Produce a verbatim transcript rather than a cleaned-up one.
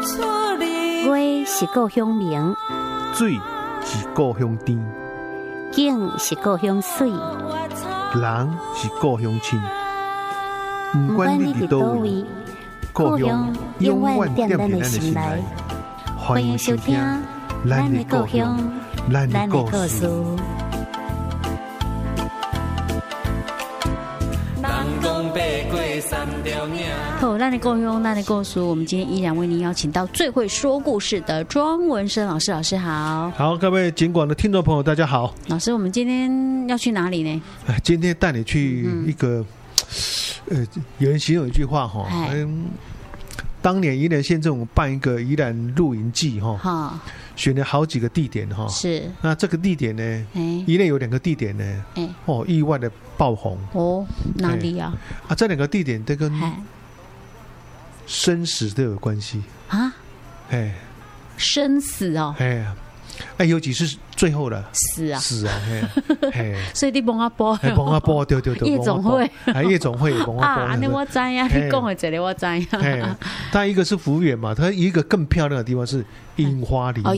月是故乡明， 水是故乡甜， 景是故乡水， 人是故乡亲。不不管你伫倒位，故乡永远踮咱的心内。欢迎收听《咱的故乡，咱的故事》。好，咱的故乡，咱的故事。我们今天依然为您邀请到最会说故事的庄文生老师。老师好。 好，各位警广的听众朋友，大家好。 老师，我们今天要去哪里呢？ 今天带你去一个，嗯、呃，有人形容一句话哈，嗯，当年宜兰县政府办一个宜兰露营季哈，选了好几个地点哈，是。那这个地点呢，宜兰有两个地点呢，哦，意外的爆红哦，哪里啊？ 啊，这两个地点都跟生死都有关系啊，哎，生死哦， 哎，哎，尤其是最后了， 死啊， 死啊，嘿， 所以你帮我播， 帮我播，对对对， 夜总会， 哎，夜总会帮我播， 啊，那我知呀，你讲的这里我知呀。 他一个是服务员嘛，他一个更漂亮的地方是樱花林